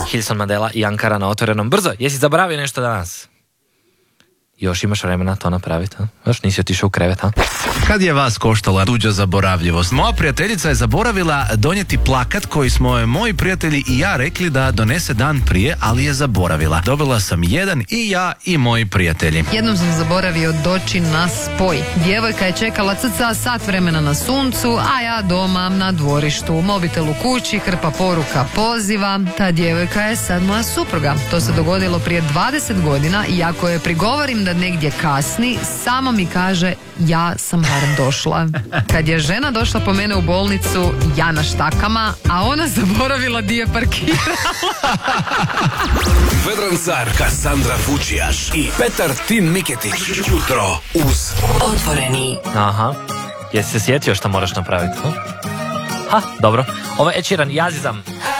Hilson Mandela i Ankara na Otvorenom. Brzo, jesi zaboravio nešto danas? Još imaš vremena to napraviti, ha? Još nisi otišao u krevet, ha? Kad je vas koštala tuđa zaboravljivost? Moja prijateljica je zaboravila donijeti plakat koji smo joj moji prijatelji i ja rekli da donese dan prije, ali je zaboravila. Dobila sam jedan i ja i moji prijatelji. Jednom sam zaboravio doći na spoj. Djevojka je čekala cca sat vremena na suncu, a ja doma na dvorištu. Mobitel u kući, hrpa poruka poziva. Ta djevojka je sad moja supruga. To se dogodilo prije 20 godina i ako je prigovorim da negdje kasni, samo mi kaže ja sam barem došla. Kad je žena došla po mene u bolnicu, ja na štakama, a ona zaboravila di je parkirala. Vedran Car, Kassandra Fučijaš i Petar Tin Miketić. Jutro uz Otvoreni. Aha, jesi se sjetio što moraš napraviti? Ha, dobro. Ovo je Ed Sheeran, Yazizam.